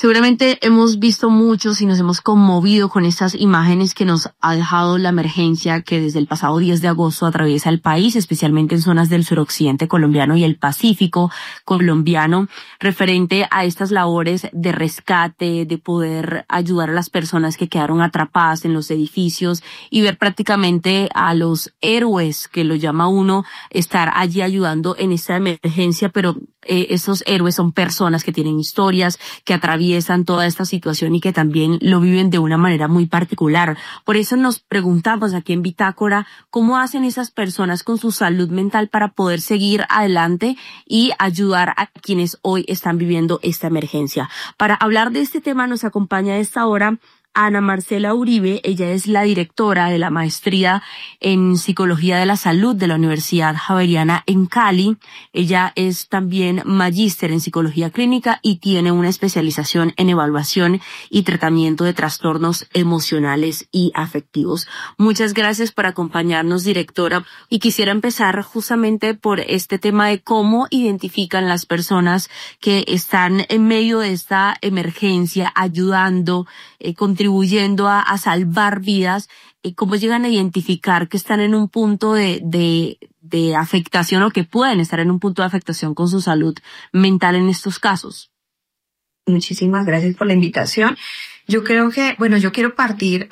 Seguramente hemos visto muchos y nos hemos conmovido con estas imágenes que nos ha dejado la emergencia que desde el pasado 10 de agosto atraviesa el país, especialmente en zonas del suroccidente colombiano y el Pacífico colombiano, referente a estas labores de rescate, de poder ayudar a las personas que quedaron atrapadas en los edificios y ver prácticamente a los héroes, que lo llama uno, estar allí ayudando en esta emergencia, pero esos héroes son personas que tienen historias, que atraviesan toda esta situación y que también lo viven de una manera muy particular. Por eso nos preguntamos aquí en Bitácora, ¿cómo hacen esas personas con su salud mental para poder seguir adelante y ayudar a quienes hoy están viviendo esta emergencia? Para hablar de este tema nos acompaña a esta hora Ana Marcela Uribe. Ella es la directora de la maestría en Psicología de la Salud de la Universidad Javeriana en Cali. Ella es también magíster en Psicología Clínica y tiene una especialización en evaluación y tratamiento de trastornos emocionales y afectivos. Muchas gracias por acompañarnos, directora. Y quisiera empezar justamente por este tema de cómo identifican las personas que están en medio de esta emergencia, ayudando, contribuyendo a salvar vidas, cómo llegan a identificar que están en un punto de afectación o que pueden estar en un punto de afectación con su salud mental en estos casos. Muchísimas gracias por la invitación. Yo creo que, yo quiero partir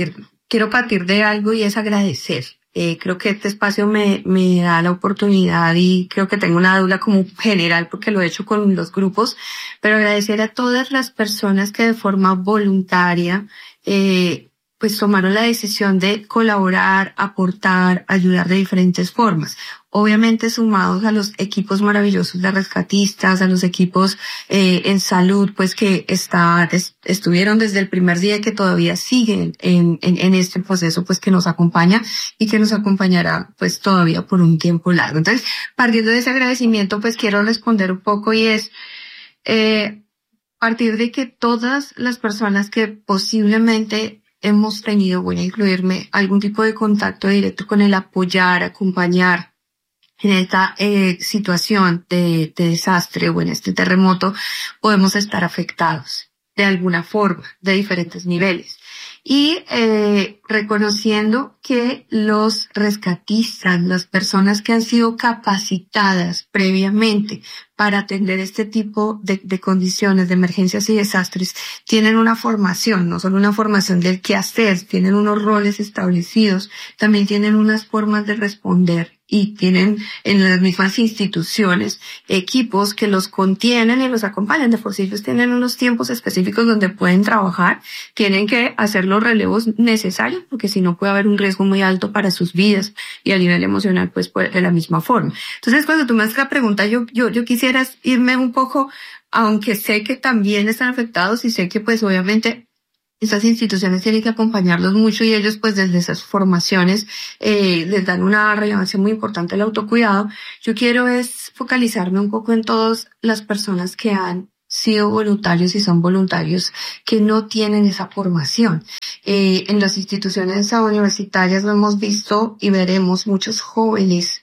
de algo y es agradecer. Creo que este espacio me da la oportunidad y creo que tengo una deuda como general porque lo he hecho con los grupos, pero agradecer a todas las personas que de forma voluntaria pues tomaron la decisión de colaborar, aportar, ayudar de diferentes formas. Obviamente sumados a los equipos maravillosos de rescatistas, a los equipos en salud, pues que estuvieron desde el primer día y que todavía siguen en este proceso, pues que nos acompaña y que nos acompañará pues todavía por un tiempo largo. Entonces, partiendo de ese agradecimiento, pues quiero responder un poco y es partir de que todas las personas que posiblemente hemos tenido, voy a incluirme, algún tipo de contacto directo con el apoyar, acompañar en esta situación de desastre o en este terremoto, podemos estar afectados de alguna forma, de diferentes niveles. Y reconociendo que los rescatistas, las personas que han sido capacitadas previamente para atender este tipo de condiciones, de emergencias y desastres, tienen una formación, no solo una formación del qué hacer, tienen unos roles establecidos, también tienen unas formas de responder y tienen en las mismas instituciones equipos que los contienen y los acompañan. De por sí ellos tienen unos tiempos específicos donde pueden trabajar, tienen que hacer los relevos necesarios porque si no puede haber un riesgo muy alto para sus vidas y a nivel emocional pues de la misma forma. Entonces cuando tú me haces la pregunta yo quisiera irme un poco, aunque sé que también están afectados y sé que pues obviamente estas instituciones tienen que acompañarlos mucho y ellos pues desde esas formaciones les dan una relevancia muy importante al autocuidado. Yo quiero es focalizarme un poco en todas las personas que han sido voluntarios y son voluntarios que no tienen esa formación. En las instituciones universitarias lo hemos visto y veremos muchos jóvenes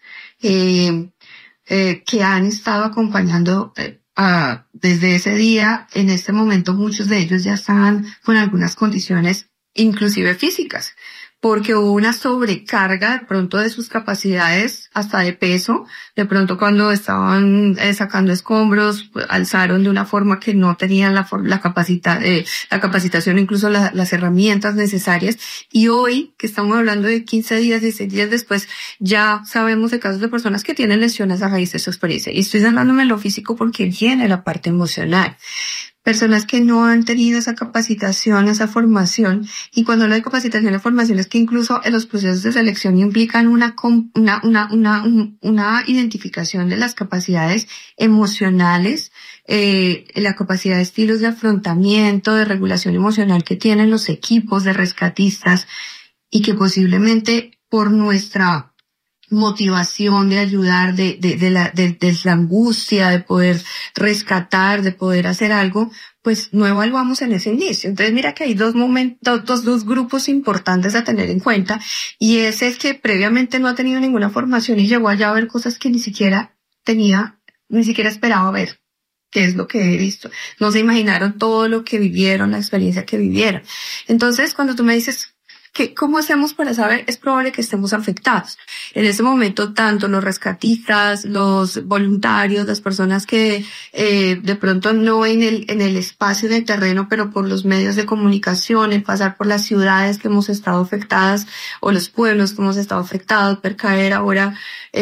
que han estado acompañando desde ese día. En este momento muchos de ellos ya están con algunas condiciones inclusive físicas, porque hubo una sobrecarga de pronto de sus capacidades, hasta de peso. De pronto cuando estaban sacando escombros, alzaron de una forma que no tenían la capacitación, incluso las herramientas necesarias. Y hoy, que estamos hablando de 15 días, 16 días después, ya sabemos de casos de personas que tienen lesiones a raíz de su experiencia. Y estoy hablándome de lo físico porque viene la parte emocional. Personas que no han tenido esa capacitación, esa formación, y cuando hablo de capacitación y formación es que incluso en los procesos de selección implican una identificación de las capacidades emocionales, la capacidad de estilos de afrontamiento, de regulación emocional que tienen los equipos de rescatistas y que posiblemente por nuestra motivación de ayudar, de la angustia, de poder rescatar, de poder hacer algo, pues no evaluamos en ese inicio. Entonces mira que hay dos grupos importantes a tener en cuenta, y ese es que previamente no ha tenido ninguna formación y llegó allá a ver cosas que ni siquiera esperaba ver. que es lo que he visto. No se imaginaron todo lo que vivieron, la experiencia que vivieron. Entonces, cuando tú me dices, ¿cómo hacemos para saber? Es probable que estemos afectados. En ese momento, tanto los rescatistas, los voluntarios, las personas que de pronto no en el espacio del terreno, pero por los medios de comunicación, el pasar por las ciudades que hemos estado afectadas o los pueblos que hemos estado afectados, Percaer ahora,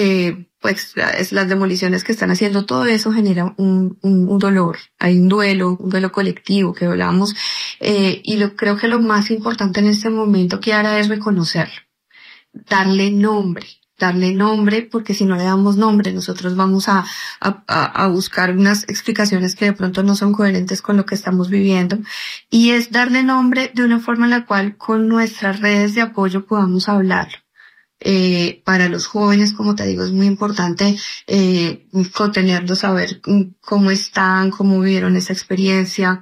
pues es las demoliciones que están haciendo, todo eso genera un dolor. Hay un duelo colectivo que hablamos, creo que lo más importante en este momento, Kiara, es reconocerlo, darle nombre, porque si no le damos nombre, nosotros vamos a buscar unas explicaciones que de pronto no son coherentes con lo que estamos viviendo, y es darle nombre de una forma en la cual con nuestras redes de apoyo podamos hablarlo. Para los jóvenes, como te digo, es muy importante contenerlos, saber cómo están, cómo vivieron esa experiencia.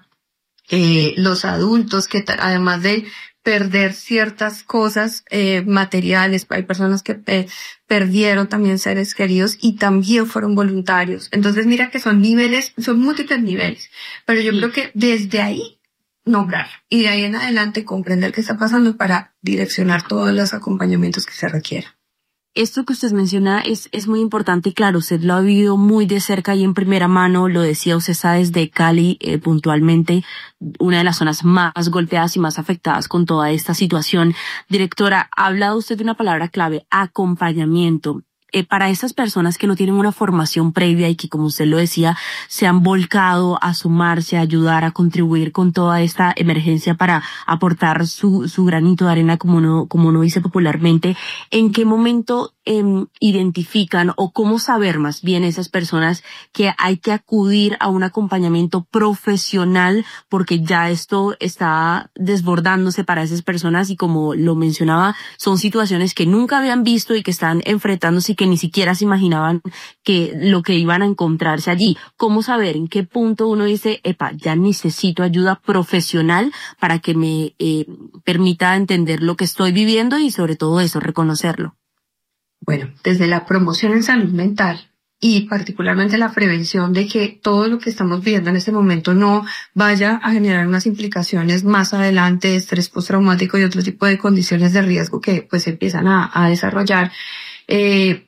Los adultos que además de perder ciertas cosas materiales, hay personas que perdieron también seres queridos y también fueron voluntarios. Entonces mira que son múltiples niveles, pero yo creo que desde ahí nombrar y de ahí en adelante comprender qué está pasando para direccionar todos los acompañamientos que se requieran. Esto que usted menciona es muy importante y claro, usted lo ha vivido muy de cerca y en primera mano, lo decía, usted está desde Cali, puntualmente, una de las zonas más golpeadas y más afectadas con toda esta situación. Directora, ha hablado usted de una palabra clave, acompañamiento. Para esas personas que no tienen una formación previa y que, como usted lo decía, se han volcado a sumarse, a ayudar, a contribuir con toda esta emergencia para aportar su granito de arena, como uno dice popularmente, ¿en qué momento identifican o cómo saber más bien esas personas que hay que acudir a un acompañamiento profesional porque ya esto está desbordándose para esas personas y, como lo mencionaba, son situaciones que nunca habían visto y que están enfrentándose y que ni siquiera se imaginaban que lo que iban a encontrarse allí? ¿Cómo saber en qué punto uno dice, ya necesito ayuda profesional para que me permita entender lo que estoy viviendo y sobre todo eso, reconocerlo? Bueno, desde la promoción en salud mental y particularmente la prevención de que todo lo que estamos viviendo en este momento no vaya a generar unas implicaciones más adelante, estrés postraumático y otro tipo de condiciones de riesgo que pues empiezan a desarrollar, el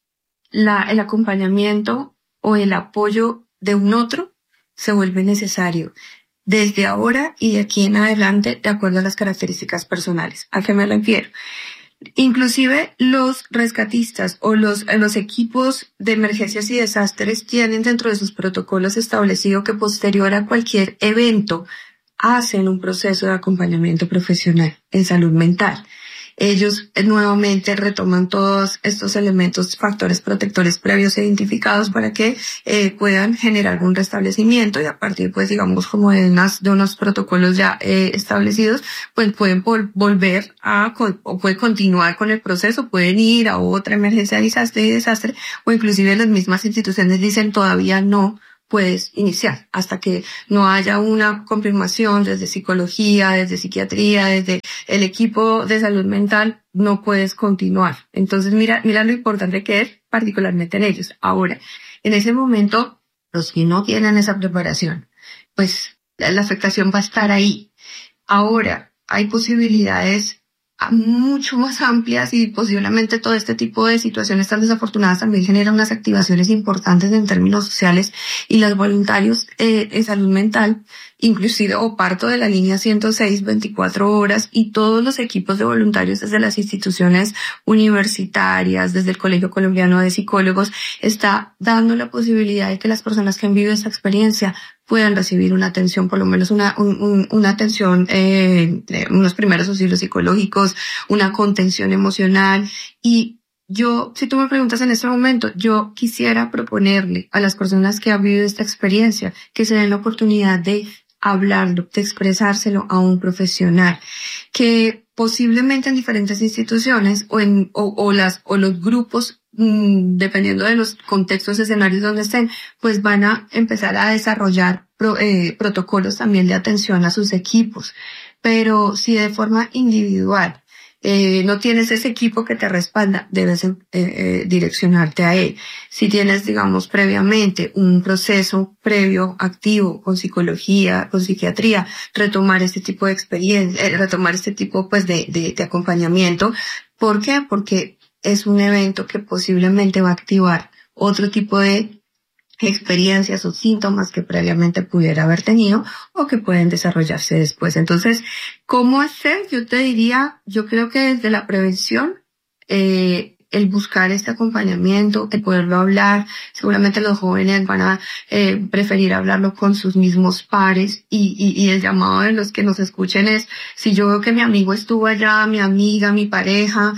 acompañamiento o el apoyo de un otro se vuelve necesario desde ahora y de aquí en adelante de acuerdo a las características personales. ¿A qué me refiero? Inclusive los rescatistas o los equipos de emergencias y desastres tienen dentro de sus protocolos establecido que posterior a cualquier evento hacen un proceso de acompañamiento profesional en salud mental. Ellos nuevamente retoman todos estos elementos, factores protectores previos identificados para que puedan generar un restablecimiento y a partir, pues digamos, como de unos protocolos ya establecidos, pues pueden volver o pueden continuar con el proceso, pueden ir a otra emergencia de desastre o inclusive las mismas instituciones dicen todavía no puedes iniciar hasta que no haya una confirmación desde psicología, desde psiquiatría, desde el equipo de salud mental, no puedes continuar. Entonces mira lo importante que es particularmente en ellos. Ahora, en ese momento, los que no tienen esa preparación, pues la afectación va a estar ahí. Ahora, hay posibilidades mucho más amplias y posiblemente todo este tipo de situaciones tan desafortunadas también generan unas activaciones importantes en términos sociales y los voluntarios en salud mental, inclusive o parto de la línea 106, 24 horas y todos los equipos de voluntarios desde las instituciones universitarias, desde el Colegio Colombiano de Psicólogos, está dando la posibilidad de que las personas que han vivido esta experiencia puedan recibir una atención, por lo menos una atención, unos primeros auxilios psicológicos, una contención emocional. Y yo, si tú me preguntas en este momento, yo quisiera proponerle a las personas que han vivido esta experiencia que se den la oportunidad de hablarlo, de expresárselo a un profesional, que posiblemente en diferentes instituciones o los grupos, dependiendo de los contextos, escenarios donde estén, pues van a empezar a desarrollar protocolos también de atención a sus equipos. Pero si de forma individual no tienes ese equipo que te respalda, debes direccionarte a él. Si tienes, digamos, previamente un proceso previo activo con psicología, con psiquiatría, retomar este tipo de experiencia, retomar este tipo pues de acompañamiento. ¿Por qué? Porque es un evento que posiblemente va a activar otro tipo de experiencias o síntomas que previamente pudiera haber tenido o que pueden desarrollarse después. Entonces, ¿cómo hacer? Yo te diría, yo creo que desde la prevención, el buscar este acompañamiento, el poderlo hablar, seguramente los jóvenes van a preferir hablarlo con sus mismos pares y el llamado de los que nos escuchen es, si yo veo que mi amigo estuvo allá, mi amiga, mi pareja,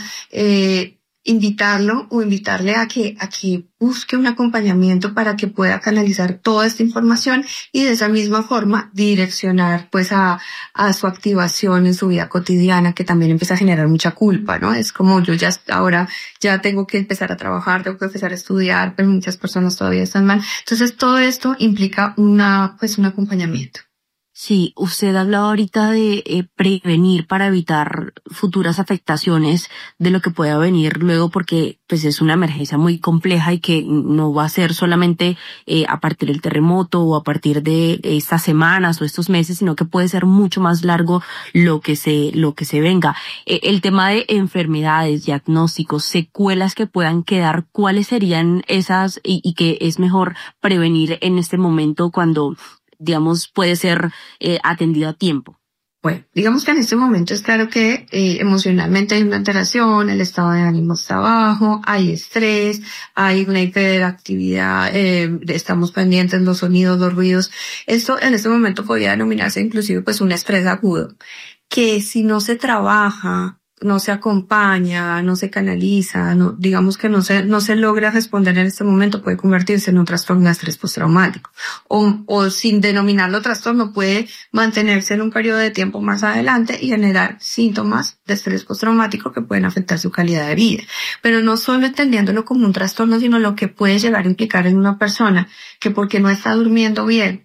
invitarlo o invitarle a que busque un acompañamiento para que pueda canalizar toda esta información y de esa misma forma direccionar pues a su activación en su vida cotidiana, que también empieza a generar mucha culpa, ¿no? Es como yo ahora ya tengo que empezar a trabajar, tengo que empezar a estudiar, pero muchas personas todavía están mal. Entonces todo esto implica un acompañamiento. Sí, usted hablaba ahorita de prevenir para evitar futuras afectaciones de lo que pueda venir luego, porque pues es una emergencia muy compleja y que no va a ser solamente a partir del terremoto o a partir de estas semanas o estos meses, sino que puede ser mucho más largo lo que se venga. El tema de enfermedades, diagnósticos, secuelas que puedan quedar, ¿cuáles serían esas y que es mejor prevenir en este momento cuando digamos, puede ser atendido a tiempo? Bueno, digamos que en este momento es claro que emocionalmente hay una alteración, el estado de ánimo está bajo, hay estrés, hay una hiperactividad, estamos pendientes los sonidos, los ruidos. Esto en este momento podría denominarse inclusive pues un estrés agudo, que si no se trabaja, no se acompaña, no se canaliza, no, digamos que no se logra responder en este momento, puede convertirse en un trastorno de estrés postraumático. O sin denominarlo trastorno, puede mantenerse en un periodo de tiempo más adelante y generar síntomas de estrés postraumático que pueden afectar su calidad de vida. Pero no solo entendiéndolo como un trastorno, sino lo que puede llegar a implicar en una persona que porque no está durmiendo bien,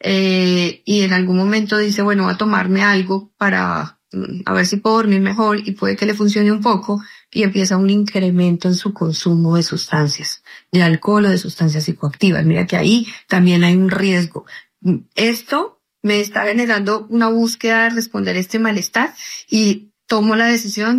y en algún momento dice, bueno, voy a tomarme algo para a ver si puedo dormir mejor y puede que le funcione un poco y empieza un incremento en su consumo de sustancias, de alcohol o de sustancias psicoactivas. Mira que ahí también hay un riesgo. Esto me está generando una búsqueda de responder este malestar y tomo la decisión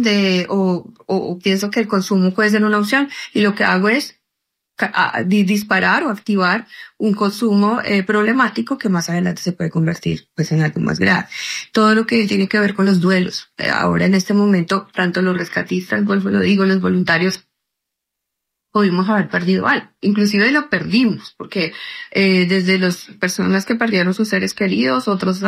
o pienso que el consumo puede ser una opción y lo que hago es disparar o activar un consumo problemático que más adelante se puede convertir pues en algo más grave. Todo lo que tiene que ver con los duelos. Ahora en este momento, tanto los rescatistas, vuelvo lo digo, los voluntarios, pudimos haber perdido algo. Inclusive lo perdimos, porque desde las personas que perdieron sus seres queridos, otros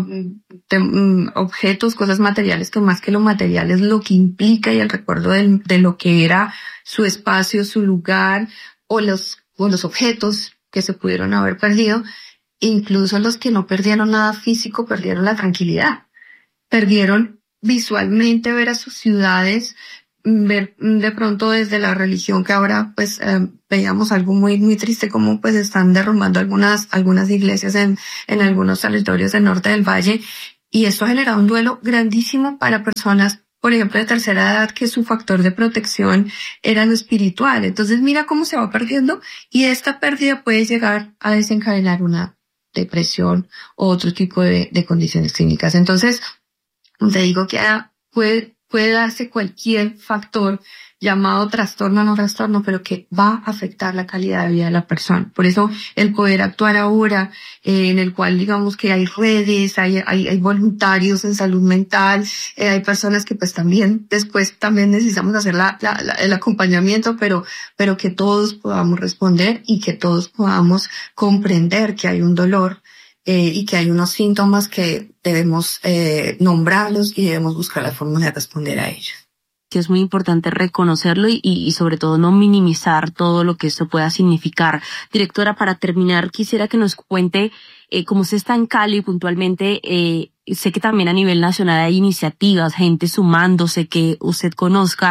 objetos, cosas materiales, que más que lo material es lo que implica y el recuerdo de lo que era su espacio, su lugar, o los objetos que se pudieron haber perdido. Incluso los que no perdieron nada físico perdieron la tranquilidad, perdieron visualmente ver a sus ciudades, ver de pronto desde la religión, que ahora pues veíamos algo muy muy triste, como pues están derrumbando algunas iglesias en algunos territorios del norte del valle, y esto ha generado un duelo grandísimo para personas, por ejemplo, de tercera edad, que su factor de protección era lo espiritual. Entonces mira cómo se va perdiendo, y esta pérdida puede llegar a desencadenar una depresión o otro tipo de condiciones clínicas. Entonces, te digo que puede darse cualquier factor llamado trastorno o no trastorno, pero que va a afectar la calidad de vida de la persona. Por eso el poder actuar ahora, en el cual digamos que hay redes, hay voluntarios en salud mental, hay personas que pues también después también necesitamos hacer el acompañamiento, pero que todos podamos responder y que todos podamos comprender que hay un dolor, y que hay unos síntomas que debemos nombrarlos y debemos buscar la forma de responder a ellos. Que es muy importante reconocerlo y sobre todo no minimizar todo lo que esto pueda significar. Directora, para terminar, quisiera que nos cuente cómo se está en Cali puntualmente. Sé que también a nivel nacional hay iniciativas, gente sumándose, que usted conozca.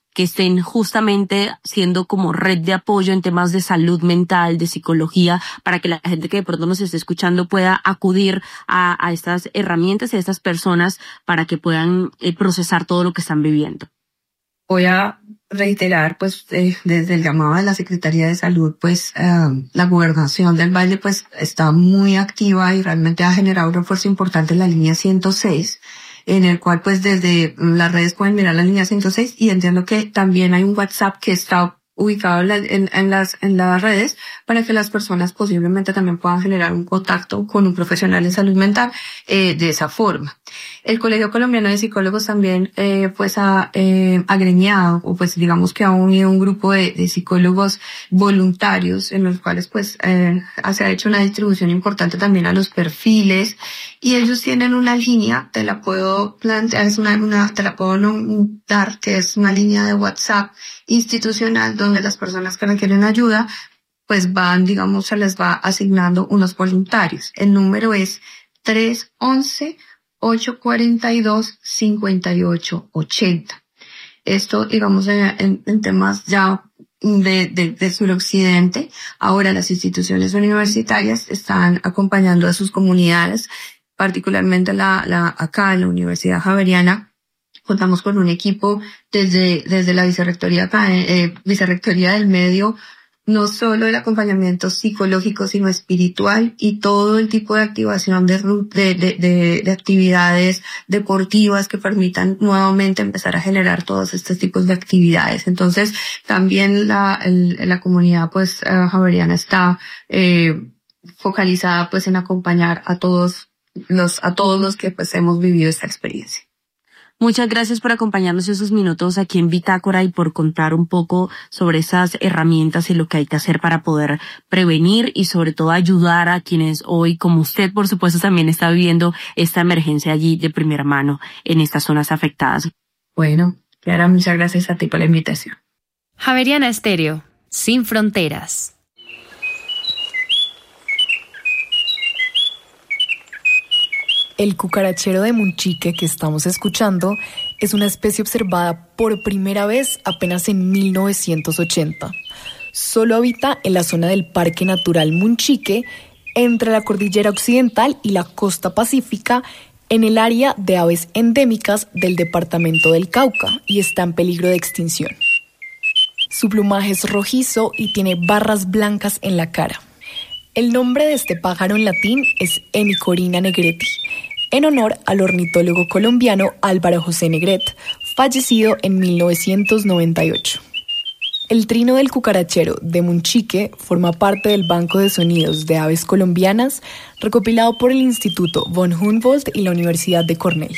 que estén justamente siendo como red de apoyo en temas de salud mental, de psicología, para que la gente que de pronto nos esté escuchando pueda acudir a estas herramientas y a estas personas para que puedan procesar todo lo que están viviendo? Voy a reiterar, pues, desde el llamado de la Secretaría de Salud, pues, la Gobernación del Valle, pues, está muy activa y realmente ha generado un refuerzo importante en la línea 106, en el cual, pues, desde las redes pueden mirar la línea 106, y entiendo que también hay un WhatsApp que está ubicado en las redes para que las personas posiblemente también puedan generar un contacto con un profesional de salud mental de esa forma. El Colegio Colombiano de Psicólogos también pues ha agremiado, o pues digamos que ha unido un grupo de psicólogos voluntarios en los cuales pues se ha hecho una distribución importante también a los perfiles, y ellos tienen una línea, te la puedo plantear, te la puedo dar, que es una línea de WhatsApp institucional donde las personas que requieren ayuda pues van, digamos, se les va asignando unos voluntarios. El número es 311-842-5880. Esto, digamos, en temas ya de suroccidente. Ahora las instituciones universitarias están acompañando a sus comunidades, particularmente acá en la Universidad Javeriana. Contamos con un equipo desde la Vicerrectoría del Medio, no solo el acompañamiento psicológico, sino espiritual, y todo el tipo de activación de actividades deportivas que permitan nuevamente empezar a generar todos estos tipos de actividades. Entonces, también la comunidad, pues, javeriana está, focalizada, pues, en acompañar a todos los que, pues, hemos vivido esta experiencia. Muchas gracias por acompañarnos esos minutos aquí en Bitácora y por contar un poco sobre esas herramientas y lo que hay que hacer para poder prevenir y sobre todo ayudar a quienes hoy, como usted, por supuesto, también está viviendo esta emergencia allí de primera mano en estas zonas afectadas. Bueno, Clara, muchas gracias a ti por la invitación. Javeriana Estéreo, sin fronteras. El cucarachero de Munchique que estamos escuchando es una especie observada por primera vez apenas en 1980. Solo habita en la zona del Parque Natural Munchique, entre la cordillera occidental y la costa pacífica, en el área de aves endémicas del departamento del Cauca, y está en peligro de extinción. Su plumaje es rojizo y tiene barras blancas en la cara. El nombre de este pájaro en latín es Enicorina negreti, en honor al ornitólogo colombiano Álvaro José Negret, fallecido en 1998. El trino del cucarachero de Munchique forma parte del Banco de Sonidos de Aves Colombianas, recopilado por el Instituto von Humboldt y la Universidad de Cornell.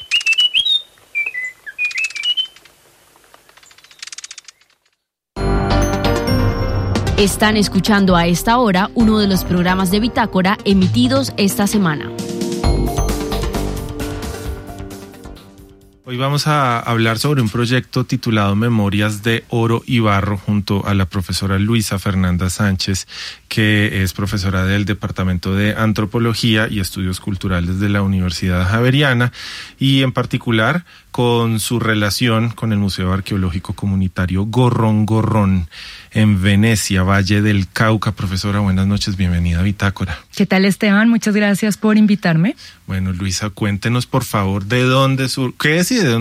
Están escuchando a esta hora uno de los programas de Bitácora emitidos esta semana. Hoy vamos a hablar sobre un proyecto titulado Memorias de Oro y Barro junto a la profesora Luisa Fernanda Sánchez, que es profesora del Departamento de Antropología y Estudios Culturales de la Universidad Javeriana, y en particular con su relación con el Museo Arqueológico Comunitario Gorrón Gorrón en Venecia, Valle del Cauca. Profesora, buenas noches, bienvenida a Bitácora. ¿Qué tal, Esteban? Muchas gracias por invitarme. Bueno, Luisa, cuéntenos por favor de dónde qué es y de dónde